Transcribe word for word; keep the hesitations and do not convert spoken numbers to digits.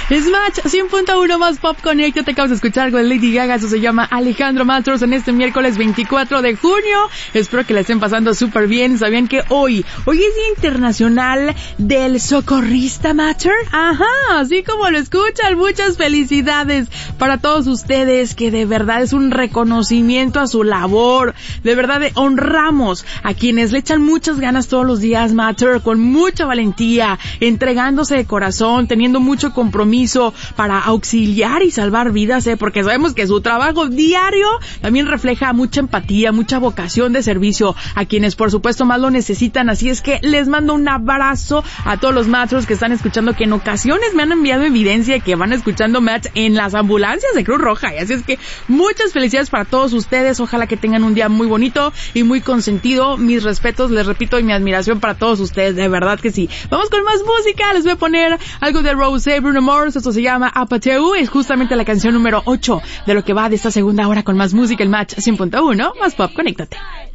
Es Match cien punto uno más Pop Connect. Te acabas de escuchar con Lady Gaga. Eso se llama Alejandro Matros en este miércoles veinticuatro de junio. Espero que la estén pasando súper bien. ¿Sabían que hoy, hoy es Día Internacional del Socorrista Matter? Ajá, así como lo escuchan. Muchas felicidades para todos ustedes, que de verdad es un reconocimiento a su labor. De verdad honramos a quienes le echan muchas ganas todos los días, Matter, con mucha valentía, entregándose de corazón, teniendo mucho compromiso para auxiliar y salvar vidas, ¿eh? Porque sabemos que su trabajo diario también refleja mucha empatía, mucha vocación de servicio a quienes por supuesto más lo necesitan. Así es que les mando un abrazo a todos los matros que están escuchando, que en ocasiones me han enviado evidencia de que van escuchando Match en las ambulancias de Cruz Roja. Y así es que muchas felicidades para todos ustedes. Ojalá que tengan un día muy bonito y muy consentido. Mis respetos, les repito, y mi admiración para todos ustedes, de verdad que sí. Vamos con más música. Les voy a poner algo de Rosé, Bruno Mars. Esto se llama Apateu. Es justamente la canción número ocho de lo que va de esta segunda hora con más música. El Match cien punto uno más Pop. Conéctate.